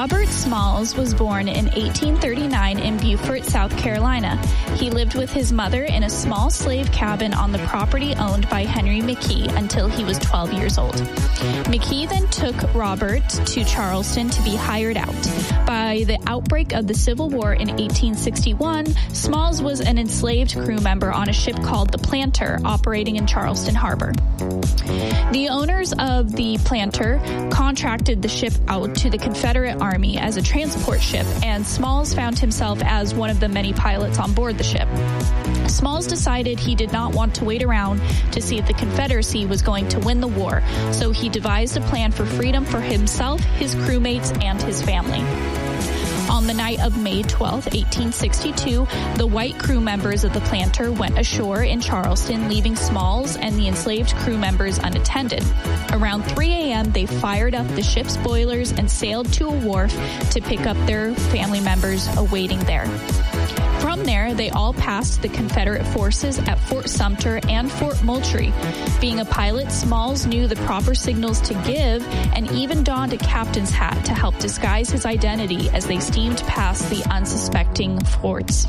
Robert Smalls was born in 1839 in Beaufort, South Carolina. He lived with his mother in a small slave cabin on the property owned by Henry McKee until he was 12 years old. McKee then took Robert to Charleston to be hired out. By the outbreak of the Civil War in 1861, Smalls was an enslaved crew member on a ship called the Planter, operating in Charleston Harbor. The owners of the Planter contracted the ship out to the Confederate Army as a transport ship, and Smalls found himself as one of the many pilots on board the ship. Smalls decided he did not want to wait around to see if the Confederacy was going to win the war, so he devised a plan for freedom for himself, his crewmates, and his family. On the night of May 12, 1862, the white crew members of the Planter went ashore in Charleston, leaving Smalls and the enslaved crew members unattended. Around 3 a.m., they fired up the ship's boilers and sailed to a wharf to pick up their family members awaiting there. From there, they all passed the Confederate forces at Fort Sumter and Fort Moultrie. Being a pilot, Smalls knew the proper signals to give and even donned a captain's hat to help disguise his identity as they steamed past the unsuspecting forts.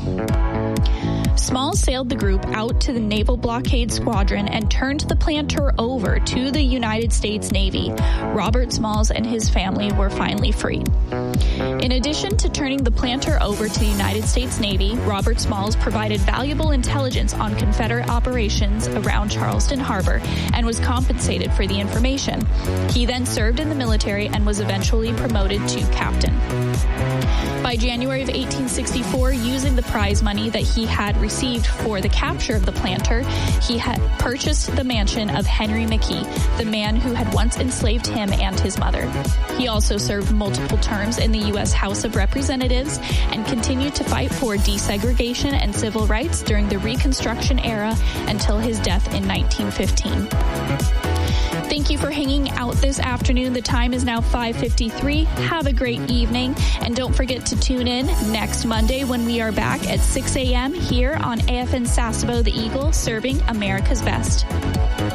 Smalls sailed the group out to the Naval Blockade Squadron and turned the Planter over to the United States Navy. Robert Smalls and his family were finally freed. In addition to turning the Planter over to the United States Navy, Robert Smalls provided valuable intelligence on Confederate operations around Charleston Harbor and was compensated for the information. He then served in the military and was eventually promoted to captain. By January of 1864, using the prize money that he had received for the capture of the Planter, he had purchased the mansion of Henry McKee, the man who had once enslaved him and his mother. He also served multiple terms in the U.S. House of Representatives and continued to fight for desegregation and civil rights during the Reconstruction era until his death in 1915. Thank you for hanging out this afternoon. The time is now 5:53. Have a great evening. And don't forget to tune in next Monday when we are back at 6 a.m. here on AFN Sasebo, the Eagle, serving America's best.